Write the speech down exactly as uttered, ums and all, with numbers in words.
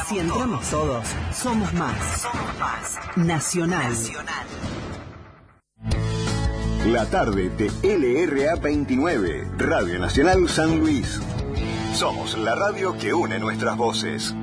Si entramos todos, somos más. Somos más. Nacional. Nacional. La tarde de L R A veintinueve, Radio Nacional San Luis. Somos la radio que une nuestras voces.